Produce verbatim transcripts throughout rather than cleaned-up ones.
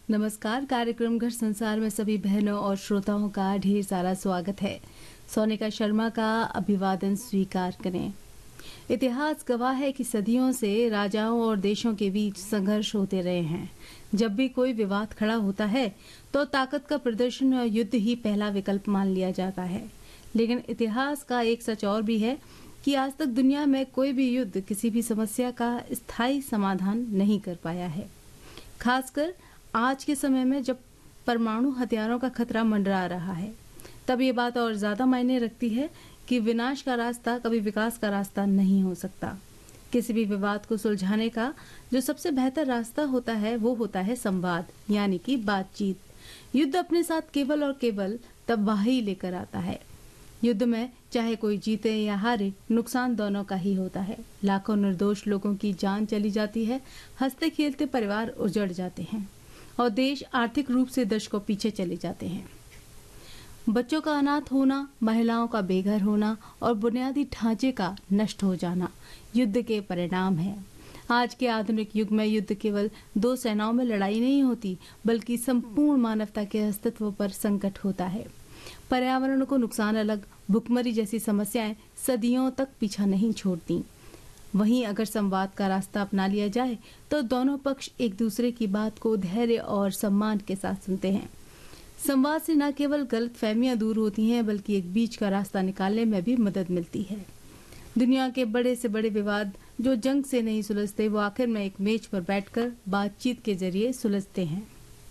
नमस्कार। कार्यक्रम घर संसार में सभी बहनों और श्रोताओं का ढेर सारा स्वागत है। सोनिका शर्मा का अभिवादन स्वीकार करें। इतिहास गवाह है कि सदियों से राजाओं और देशों के बीच संघर्ष होते रहे हैं। जब भी कोई विवाद खड़ा होता है तो ताकत का प्रदर्शन और युद्ध ही पहला विकल्प मान लिया जाता है। लेकिन इतिहास का एक सच और भी है कि आज तक दुनिया में कोई भी युद्ध किसी भी समस्या का स्थायी समाधान नहीं कर पाया है। खासकर आज के समय में जब परमाणु हथियारों का खतरा मंडरा रहा है, तब ये बात और ज्यादा मायने रखती है कि विनाश का रास्ता कभी विकास का रास्ता नहीं हो सकता। किसी भी विवाद को सुलझाने का जो सबसे बेहतर रास्ता होता है वो होता है संवाद, यानी कि बातचीत। युद्ध अपने साथ केवल और केवल तबाही लेकर आता है। युद्ध में चाहे कोई जीते या हारे, नुकसान दोनों का ही होता है। लाखों निर्दोष लोगों की जान चली जाती है, हंसते खेलते परिवार उजड़ जाते हैं और देश आर्थिक रूप से दशकों पीछे चले जाते हैं। बच्चों का अनाथ होना, महिलाओं का बेघर होना और बुनियादी ढांचे का नष्ट हो जाना युद्ध के परिणाम है। आज के आधुनिक युग में युद्ध केवल दो सेनाओं में लड़ाई नहीं होती, बल्कि संपूर्ण मानवता के अस्तित्व पर संकट होता है। पर्यावरण को नुकसान अलग, भुखमरी जैसी समस्याएं सदियों तक पीछा नहीं छोड़ती। वहीं अगर संवाद का रास्ता अपना लिया जाए तो दोनों पक्ष एक दूसरे की बात को धैर्य और सम्मान के साथ सुनते हैं। संवाद से न केवल गलतफहमियां दूर होती हैं, बल्कि एक बीच का रास्ता निकालने में भी मदद मिलती है। दुनिया के बड़े से बड़े विवाद जो जंग से नहीं सुलझते, वो आखिर में एक मेज पर बैठकर बातचीत के जरिए सुलझते हैं।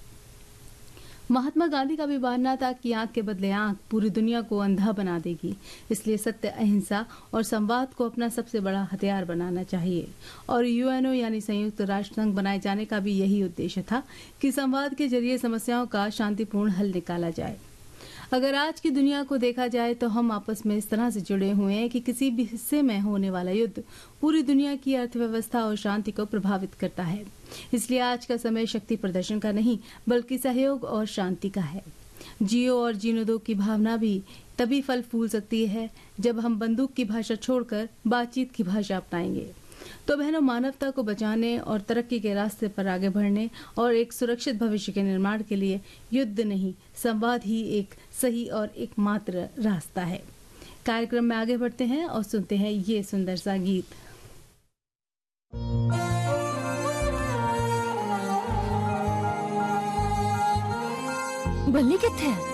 महात्मा गांधी का भी मानना था कि आंख के बदले आंख पूरी दुनिया को अंधा बना देगी। इसलिए सत्य, अहिंसा और संवाद को अपना सबसे बड़ा हथियार बनाना चाहिए। और यूएनओ यानी संयुक्त राष्ट्र संघ बनाए जाने का भी यही उद्देश्य था कि संवाद के जरिए समस्याओं का शांतिपूर्ण हल निकाला जाए। अगर आज की दुनिया को देखा जाए तो हम आपस में इस तरह से जुड़े हुए हैं कि किसी भी हिस्से में होने वाला युद्ध पूरी दुनिया की अर्थव्यवस्था और शांति को प्रभावित करता है। इसलिए आज का समय शक्ति प्रदर्शन का नहीं, बल्कि सहयोग और शांति का है। जियो और जीने दो की भावना भी तभी फल फूल सकती है जब हम बंदूक की भाषा छोड़कर बातचीत की भाषा अपनाएंगे। तो बहनों, मानवता को बचाने और तरक्की के रास्ते पर आगे बढ़ने और एक सुरक्षित भविष्य के निर्माण के लिए युद्ध नहीं, संवाद ही एक सही और एकमात्र रास्ता है। कार्यक्रम में आगे बढ़ते हैं और सुनते हैं ये सुंदर सा गीत। बल्ली कित्थे है?